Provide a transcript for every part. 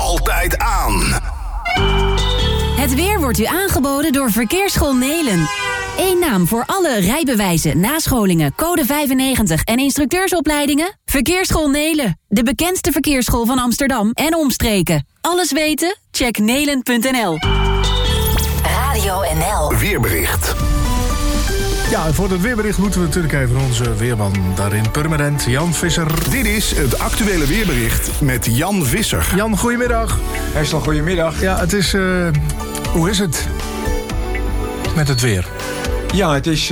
altijd aan. Het weer wordt u aangeboden door Verkeersschool Nelen. Eén naam voor alle rijbewijzen, nascholingen, code 95 en instructeursopleidingen? Verkeersschool Nelen, de bekendste verkeersschool van Amsterdam en omstreken. Alles weten? Check nelen.nl. Radio NL. Weerbericht. Ja, en voor het weerbericht moeten we natuurlijk even onze weerman daarin permanent, Jan Visser. Dit is het actuele weerbericht met Jan Visser. Jan, goedemiddag. Herstel, goedemiddag. Ja, het is... hoe is het met het weer? Ja,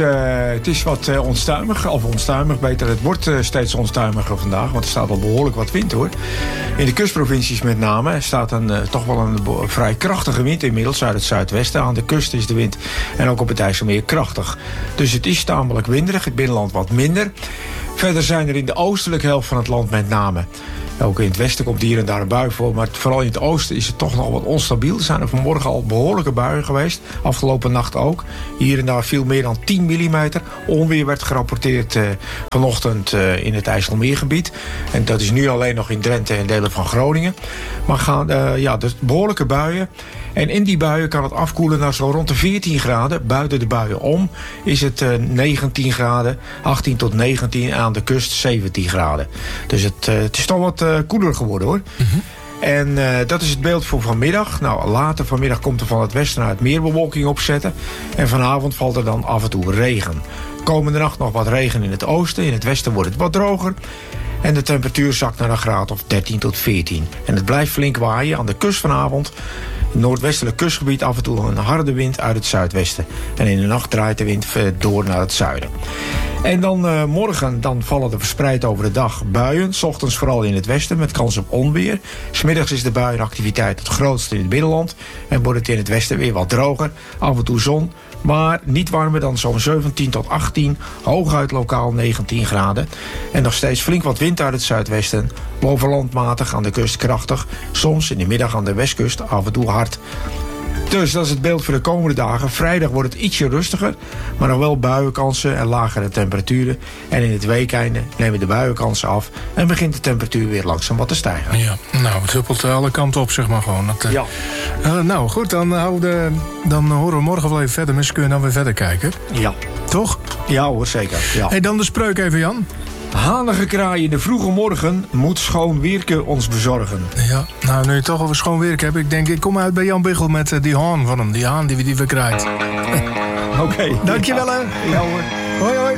het is wat onstuimig. Of onstuimig, beter. Het wordt steeds onstuimiger vandaag. Want er staat al behoorlijk wat wind, hoor. In de kustprovincies met name staat toch wel een vrij krachtige wind inmiddels uit het zuidwesten. Aan de kust is de wind en ook op het IJsselmeer krachtig. Dus het is tamelijk winderig. Het binnenland wat minder. Verder zijn er in de oostelijke helft van het land met name... Ook in het westen komt hier en daar een bui voor. Maar vooral in het oosten is het toch nog wat onstabiel. Er zijn er vanmorgen al behoorlijke buien geweest. Afgelopen nacht ook. Hier en daar viel meer dan 10 mm. Onweer werd gerapporteerd vanochtend in het IJsselmeergebied. En dat is nu alleen nog in Drenthe en delen van Groningen. Maar dus behoorlijke buien. En in die buien kan het afkoelen naar zo rond de 14 graden. Buiten de buien om is het 19 graden. 18 tot 19 aan de kust 17 graden. Dus het is toch wat koeler geworden, hoor. Mm-hmm. En dat is het beeld voor vanmiddag. Nou, later vanmiddag komt er van het westen naar het meer bewolking opzetten. En vanavond valt er dan af en toe regen. Komende nacht nog wat regen in het oosten. In het westen wordt het wat droger. En de temperatuur zakt naar een graad of 13 tot 14. En het blijft flink waaien aan de kust vanavond. In het noordwestelijk kustgebied af en toe een harde wind uit het zuidwesten. En in de nacht draait de wind door naar het zuiden. En dan morgen vallen er verspreid over de dag buien. 's Ochtends vooral in het westen met kans op onweer. 's Middags is de buienactiviteit het grootste in het binnenland. En wordt het in het westen weer wat droger. Af en toe zon. Maar niet warmer dan zo'n 17 tot 18. Hooguit lokaal 19 graden. En nog steeds flink wat wind uit het zuidwesten. Bovenland matig, aan de kust krachtig. Soms in de middag aan de westkust af en toe hard. Dus dat is het beeld voor de komende dagen. Vrijdag wordt het ietsje rustiger. Maar nog wel buienkansen en lagere temperaturen. En in het weekeinde nemen de buienkansen af. En begint de temperatuur weer langzaam wat te stijgen. Ja, nou, het huppelt alle kanten op, zeg maar gewoon. Ja. Nou, goed, dan horen we morgen wel even verder. Misschien kunnen we dan weer verder kijken. Ja. Toch? Ja hoor, zeker. Ja. Hey, dan de spreuk even, Jan. Hanige kraai in de vroege morgen moet schoon Weerke ons bezorgen. Ja, nou, nu je toch over schoon werk hebt, ik kom uit bij Jan Biggel met die haan van hem. Die haan die we krijgen. Oké. Dankjewel, hè. Ja hoor. Hoi, hoi.